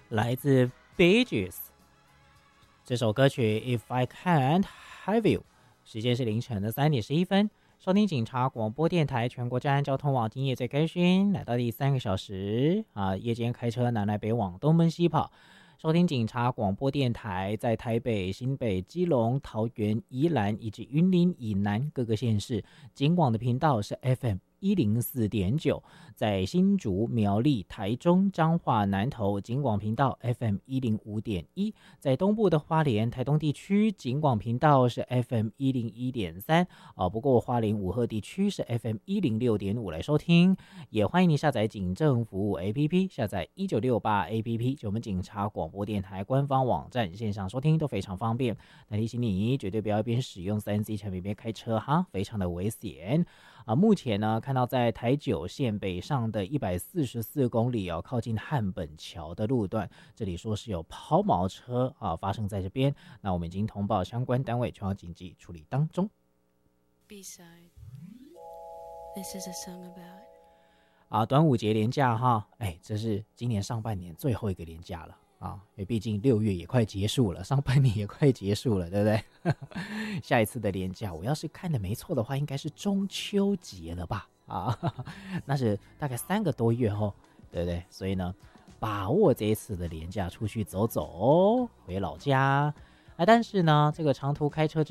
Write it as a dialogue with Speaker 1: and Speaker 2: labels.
Speaker 1: 来自 Bee Gees 这首歌曲 If I Can't Have You。 时间是凌晨的3:11，收听警察广播电台全国治安交通网今夜最更新，来到第3个小时夜间开车南来北往东奔西跑，收听警察广播电台，在台北、新北、基隆、桃园、宜兰以及云林以南各个县市，警广的频道是 FM104.9， 在新竹、苗栗、台中、彰化、南投警广频道 FM105.1， 在东部的花莲、台东地区警广频道是 FM101.3， 不过花莲武鹤地区是 FM106.5 来收听。也欢迎你下载警政服务 APP， 下载1968 APP， 就我们警察广播电台官方网站，线上收听都非常方便。那提醒你绝对不要一边使用 3C 产品边开车哈，非常的危险。目前呢，看到在台九线北上的144公里靠近汉本桥的路段，这里说是有抛锚车发生在这边，那我们已经通报相关单位，全要紧急处理当中。
Speaker 2: B-side, this is a song about
Speaker 1: 端午节连假哈，这是今年上半年最后一个连假了因为毕竟6月也快结束了，上半年也快结束了，对不对？下一次的连假，我要是看的没错的话，应该是中秋节了吧？那是大概3个多月后，对不对？所以呢，把握这一次的连假，出去走走，回老家。但是呢，这个长途开车